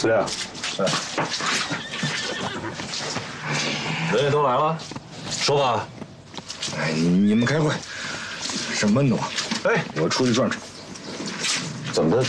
司令，人也都来了，说吧。 哎，你们开会，什么闷的慌？哎，我出去转转。 怎么的？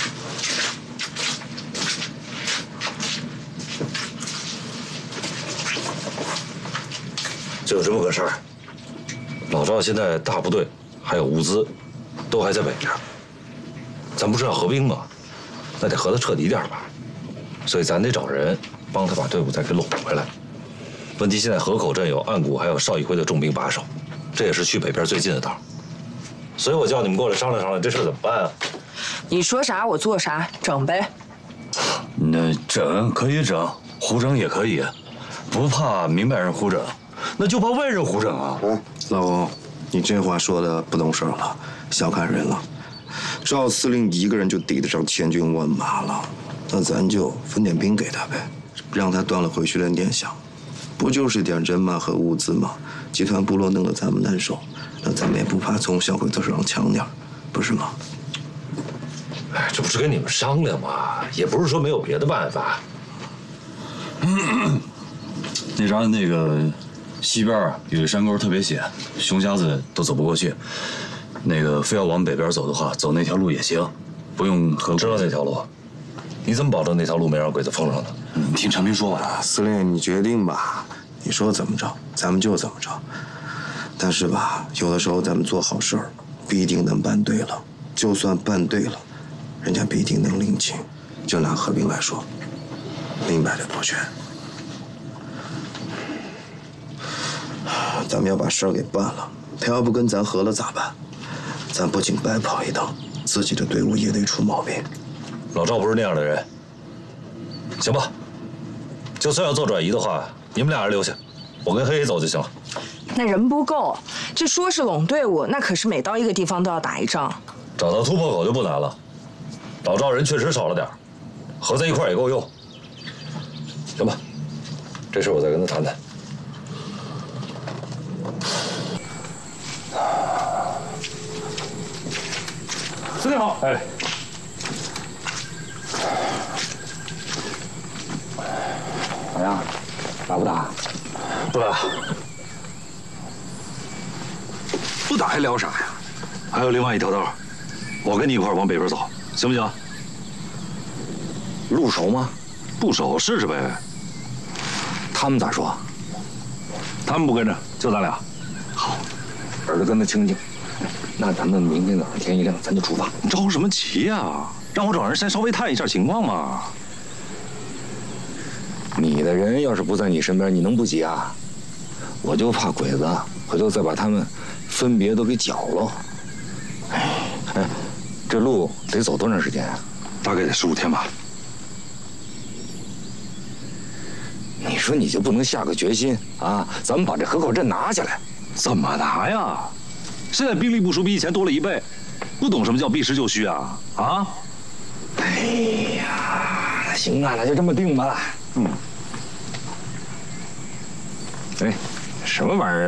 就这么个事儿。老赵现在大部队还有物资，都还在北边。咱不是要合兵吗？那得合得彻底点吧。所以咱得找人帮他把队伍再给拢回来。问题现在河口镇有岸谷还有邵义辉的重兵把守，这也是去北边最近的道。所以我叫你们过来商量商量，这事怎么办啊？ 你说啥我做啥，整呗。 那整可以整，胡整也可以，不怕明白人胡整，那就怕外人胡整啊！ 老公，你这话说的不懂事了，小看人了。赵司令一个人就抵得上千军万马了，那咱就分点兵给他呗，让他端了回去练点饷。不就是点人马和物资吗？集团部落弄得咱们难受，那咱们也不怕从小鬼子手上抢点，不是吗？ 哎，这不是跟你们商量吗？也不是说没有别的办法。 那个西边啊，有一山沟特别险，熊瞎子都走不过去。那个非要往北边走的话，走那条路也行，不用河。 知道那条路，你怎么保证那条路没让鬼子封上呢？ 你听长兵说完。 司令，你决定吧，你说怎么着，咱们就怎么着。但是吧，有的时候咱们做好事儿，不一定能办对了。就算办对了，人家不一定能领情。就拿合兵来说，明白的多全。咱们要把事儿给办了，他要不跟咱合了咋办？咱不仅白跑一趟，自己的队伍也得出毛病。 老赵不是那样的人。行吧，就算要做转移的话，你们俩人留下，我跟黑黑走就行了。 那人不够，这说是拢队伍，那可是每到一个地方都要打一仗。 找到突破口就不难了。老赵人确实少了点，合在一块也够用。行吧，这事我再跟他谈谈。 司令好。哎。咋样？打不打？ 不打。 不打还聊啥呀？ 还有另外一条道，我跟你一块往北边走，行不行？ 路熟吗？ 不熟试试呗。 他们咋说？ 他们不跟着，就咱俩。 好，耳朵跟得清净。那咱们明天早上天一亮，咱就出发。 你着什么急呀？让我找人先稍微探一下情况嘛。 你的人要是不在你身边，你能不急啊？我就怕鬼子回头再把他们分别都给搅了。哎，这路得走多长时间啊？ 大概得15天吧。 你说你就不能下个决心啊？咱们把这河口镇拿下来。 怎么拿呀？现在兵力部署比以前多了1倍，不懂什么叫避实就虚啊？啊？ 哎呀，那行啊，那就这么定吧。哎，什么玩意儿？